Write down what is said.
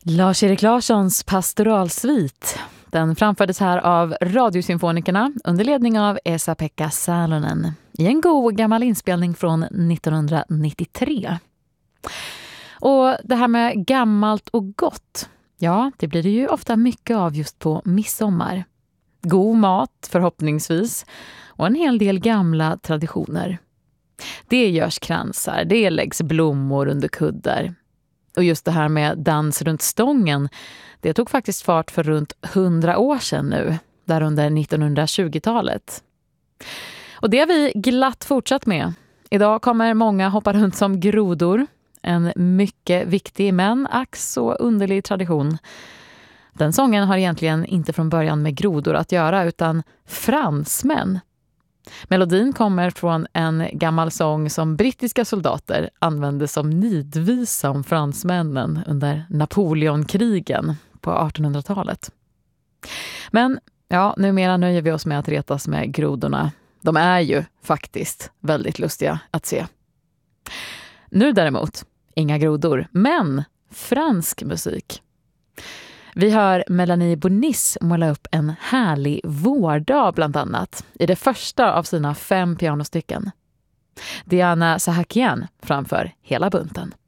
Lars-Erik Larssons pastoralsvit. Den framfördes här av Radiosymfonikerna under ledning av Esa-Pekka Salonen i en god gammal inspelning från 1993. Och det här med gammalt och gott, ja, det blir det ju ofta mycket av just på midsommar. God mat förhoppningsvis och en hel del gamla traditioner. Det görs kransar, det läggs blommor under kuddar. Och just det här med dans runt stången, det tog faktiskt fart för runt 100 år sedan nu, där under 1920-talet. Och det har vi glatt fortsatt med. Idag kommer många hoppa runt som grodor. En mycket viktig men ack så underlig tradition. Den sången har egentligen inte från början med grodor att göra utan fransmän. Melodin kommer från en gammal sång som brittiska soldater använde som nidvisa om fransmännen under Napoleonkrigen på 1800-talet. Men ja, numera nöjer vi oss med att retas med grodorna. De är ju faktiskt väldigt lustiga att se. Nu däremot, inga grodor, men fransk musik. Vi hör Melanie Bonis måla upp en härlig vårdag bland annat i det första av sina 5 pianostycken. Diana Sahakian framför hela bunten.